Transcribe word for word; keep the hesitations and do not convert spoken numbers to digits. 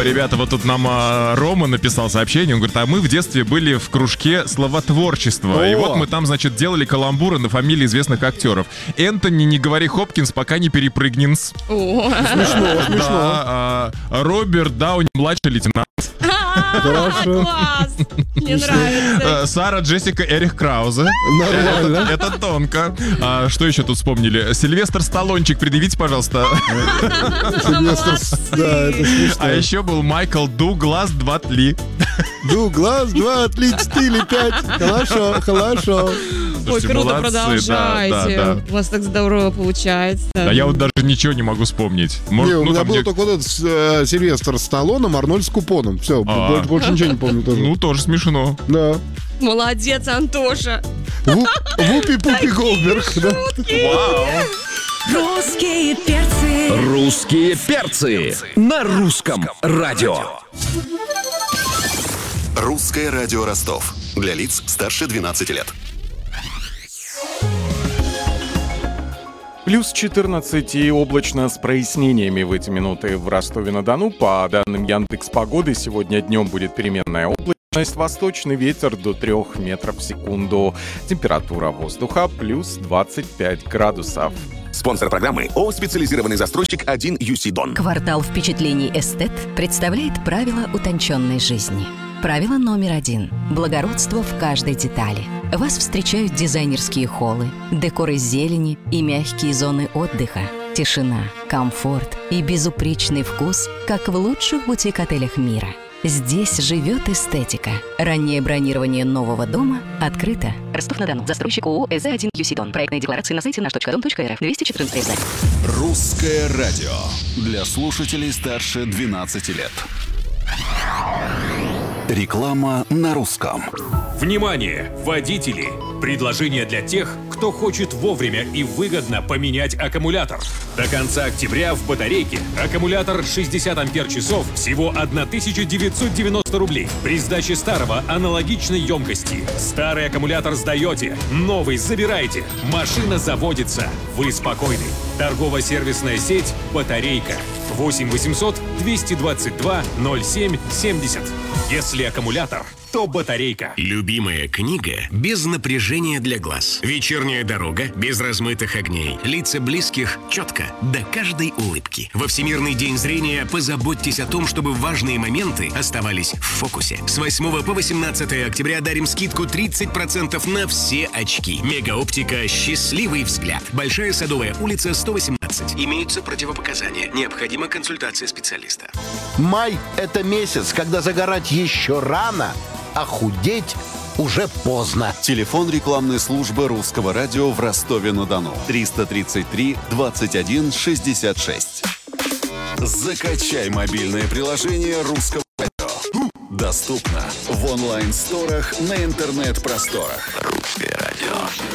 ребята, вот тут нам а, Рома написал сообщение. Он говорит, а мы в детстве были в кружке словотворчества. О! И вот мы там, значит, делали каламбуры на фамилии известных актеров. Энтони, не говори Хопкинс, пока не перепрыгнинс. О. Смешно, смешно. Да, а, Роберт Дауни, младший лейтенант. Хорошо. Класс! Мне нравится. А, Сара Джессика Эрих Краузе. Нормально. Это, это тонко. А, что еще тут вспомнили? Сильвестр Сталлончик, предъявите, пожалуйста. Сильвестр, да, это смешно. А еще был Майкл Дуглас Дватли. Дуглас, два, три, четыре, пять. Хорошо, хорошо. Ой, Слушайте, круто, молодцы, продолжайте. да, да, да. У вас так здорово получается. Да я вот даже ничего не могу вспомнить. Может, Не, у ну, меня там был где- только вот этот э, Сильвестр Сталлоне, Арнольд с купоном. Все, А. больше, больше ничего не помню тоже. Ну, тоже смешно. Да. Молодец, Антоша. Ву- Вупи-пупи Голдберг. Да. Русские перцы. Русские перцы на русском радио. Русское радио Ростов. Для лиц старше двенадцати лет. Плюс четырнадцать и облачно с прояснениями в эти минуты в Ростове-на-Дону. По данным Яндекс.Погоды, сегодня днем будет переменная облачность, восточный ветер до трех метров в секунду. Температура воздуха плюс двадцать пять градусов. Спонсор программы ООО «Специализированный застройщик один ю си Дон». Квартал впечатлений «Эстет» представляет правила утонченной жизни. Правило номер один. Благородство в каждой детали. Вас встречают дизайнерские холлы, декор из зелени и мягкие зоны отдыха. Тишина, комфорт и безупречный вкус, как в лучших бутик-отелях мира. Здесь живет эстетика. Раннее бронирование нового дома открыто. Ростов-на-Дону. Застройщик ООО «ЭЗ один ю си Дон». Проектные декларации на сайте наш точка дом точка эр эф. двести четырнадцать издание. Русское радио. Для слушателей старше двенадцати лет. Реклама на русском. Внимание, водители! Предложение для тех, кто хочет вовремя и выгодно поменять аккумулятор. До конца октября в батарейке аккумулятор шестьдесят ампер-часов всего тысяча девятьсот девяносто рублей. При сдаче старого аналогичной емкости. Старый аккумулятор сдаете, новый забираете. Машина заводится. Вы спокойны. Торгово-сервисная сеть «Батарейка». восемь восемьсот двести двадцать два ноль семь семьдесят. Если аккумулятор, то батарейка. Любимая книга без напряжения для глаз. Вечерняя дорога без размытых огней. Лица близких четко, до каждой улыбки. Во Всемирный день зрения позаботьтесь о том, чтобы важные моменты оставались в фокусе. С восьмого по восемнадцатое октября дарим скидку тридцать процентов на все очки. Мегаоптика «Счастливый взгляд». Большая Садовая улица, сто восемнадцать. Имеются противопоказания. Необходима консультация специалиста. Май – это месяц, когда загорать еще рано, а худеть уже поздно. Телефон рекламной службы Русского радио в Ростове-на-Дону. триста тридцать три двадцать один шестьдесят шесть. Закачай мобильное приложение Русского радио. Доступно в онлайн-сторах на интернет-просторах. Русское радио.